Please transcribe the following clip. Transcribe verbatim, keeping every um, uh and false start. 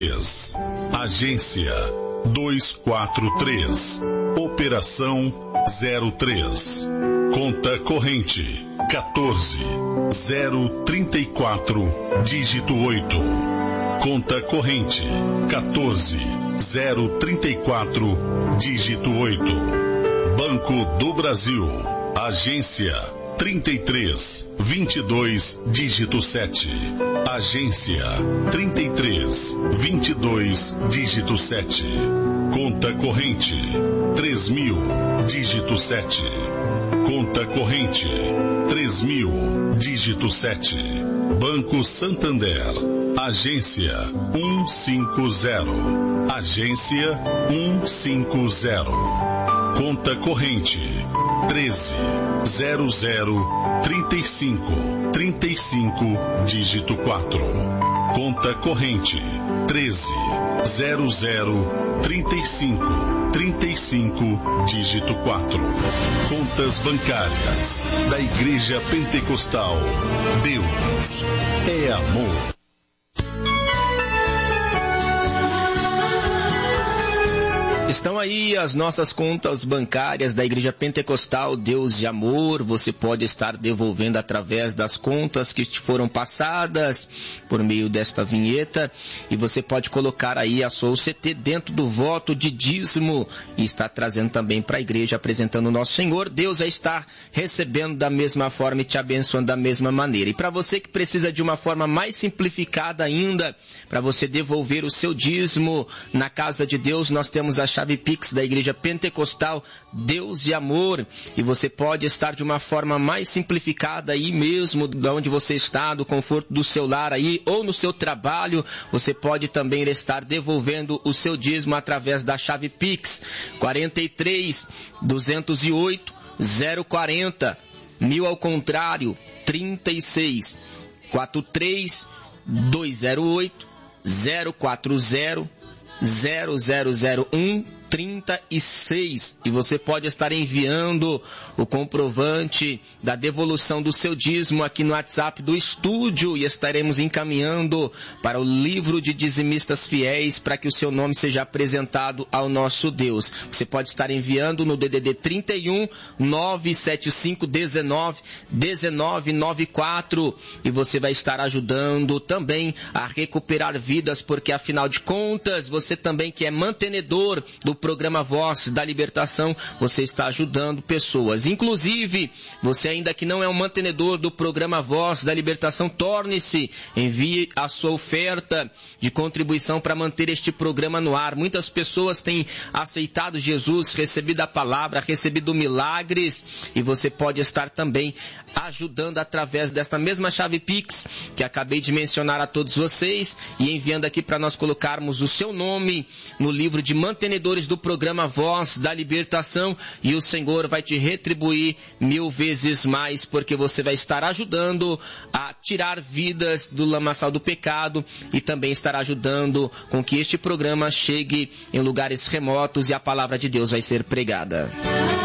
Agência dois quatro três, Operação zero três, Conta corrente quatorze, zero trinta e quatro, dígito oito. Conta corrente quatorze, zero trinta e quatro, dígito oito. Banco do Brasil, agência trinta e três, vinte e dois, dígito sete. Agência trinta e três, vinte e dois, dígito sete. Conta corrente três mil, dígito sete. Conta corrente três mil, dígito sete. Banco Santander, agência um cinco zero. Agência um cinco zero. Conta corrente treze, zero zero, trinta e cinco, trinta e cinco, dígito quatro. Conta corrente treze, zero zero, trinta e cinco, trinta e cinco, dígito quatro. Contas bancárias da Igreja Pentecostal. Deus é amor. Estão aí as nossas contas bancárias da Igreja Pentecostal Deus de Amor. Você pode estar devolvendo através das contas que te foram passadas por meio desta vinheta. E você pode colocar aí a sua U C T dentro do voto de dízimo e está trazendo também para a igreja, apresentando o nosso Senhor. Deus já está recebendo da mesma forma e te abençoando da mesma maneira. E para você que precisa de uma forma mais simplificada ainda, para você devolver o seu dízimo na casa de Deus, nós temos a chave Pix da Igreja Pentecostal Deus de Amor, e você pode estar de uma forma mais simplificada aí mesmo, de onde você está, do conforto do seu lar aí, ou no seu trabalho. Você pode também estar devolvendo o seu dízimo através da chave Pix quarenta e três, duzentos e oito, zero quarenta, mil ao contrário, trinta e seis, quarenta e três, duzentos e oito, zero quatro zero, zero zero zero um, trinta e seis. E você pode estar enviando o comprovante da devolução do seu dízimo aqui no WhatsApp do estúdio e estaremos encaminhando para o livro de dizimistas fiéis para que o seu nome seja apresentado ao nosso Deus. Você pode estar enviando no D D D trinta e um, nove sete cinco, dezenove, dezenove, noventa e quatro, e você vai estar ajudando também a recuperar vidas, porque afinal de contas, você também que é mantenedor do programa Voz da Libertação, você está ajudando pessoas. Inclusive, você ainda que não é um mantenedor do programa Voz da Libertação, torne-se, envie a sua oferta de contribuição para manter este programa no ar. Muitas pessoas têm aceitado Jesus, recebido a palavra, recebido milagres, e você pode estar também ajudando através desta mesma chave Pix que acabei de mencionar a todos vocês, e enviando aqui para nós colocarmos o seu nome no livro de mantenedores do programa Voz da Libertação, e o Senhor vai te retribuir mil vezes mais, porque você vai estar ajudando a tirar vidas do lamaçal do pecado e também estará ajudando com que este programa chegue em lugares remotos e a palavra de Deus vai ser pregada.